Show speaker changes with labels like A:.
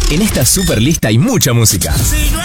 A: En esta super lista hay mucha música.
B: Si